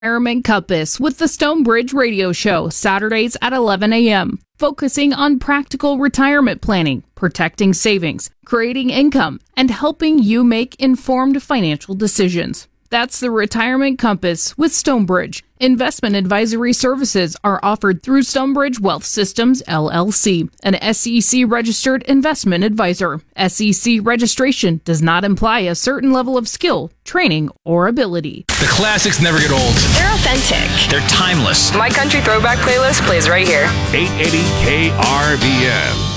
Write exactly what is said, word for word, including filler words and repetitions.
Retirement Compass with the Stonebridge Radio Show, Saturdays at eleven a.m., focusing on practical retirement planning, protecting savings, creating income, and helping you make informed financial decisions. That's the Retirement Compass with Stonebridge. Investment advisory services are offered through Stonebridge Wealth Systems, L L C, an S E C-registered investment advisor. S E C registration does not imply a certain level of skill, training, or ability. The classics never get old. They're authentic. They're timeless. My Country Throwback playlist plays right here. eight eighty K R V M.